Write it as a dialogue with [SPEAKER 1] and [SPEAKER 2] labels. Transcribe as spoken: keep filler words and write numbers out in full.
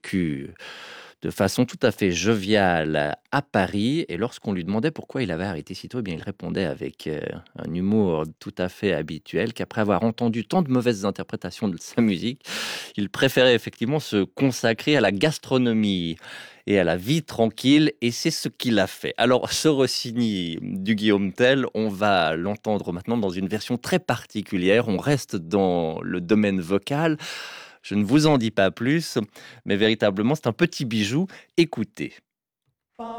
[SPEAKER 1] vécu de façon tout à fait joviale à Paris. Et lorsqu'on lui demandait pourquoi il avait arrêté si tôt, eh bien, il répondait avec euh, un humour tout à fait habituel qu'après avoir entendu tant de mauvaises interprétations de sa musique, il préférait effectivement se consacrer à la gastronomie et à la vie tranquille, et c'est ce qu'il a fait. Alors, ce Rossini du Guillaume Tell, on va l'entendre maintenant dans une version très particulière. On reste dans le domaine vocal. Je ne vous en dis pas plus, mais véritablement, c'est un petit bijou. Écoutez.